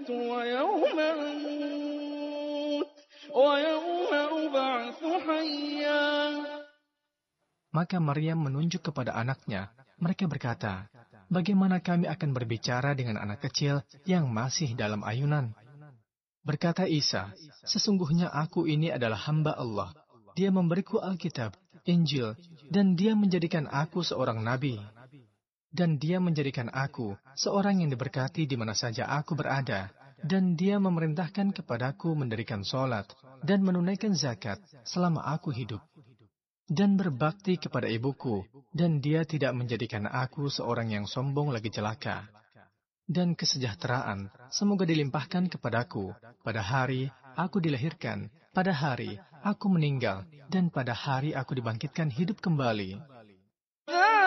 ولدت ويوم أموت ويوم أبعث حيا. Maka Maryam menunjuk kepada anaknya. Mereka berkata, bagaimana kami akan berbicara dengan anak kecil yang masih dalam ayunan? Berkata Isa, sesungguhnya aku ini adalah hamba Allah. Dia memberiku Alkitab, Injil, dan dia menjadikan aku seorang nabi. Dan dia menjadikan aku seorang yang diberkati di mana saja aku berada. Dan dia memerintahkan kepadaku mendirikan sholat dan menunaikan zakat selama aku hidup. Dan berbakti kepada ibuku, dan dia tidak menjadikan aku seorang yang sombong lagi celaka. Dan kesejahteraan semoga dilimpahkan kepadaku pada hari aku dilahirkan, pada hari aku meninggal, dan pada hari aku dibangkitkan hidup kembali.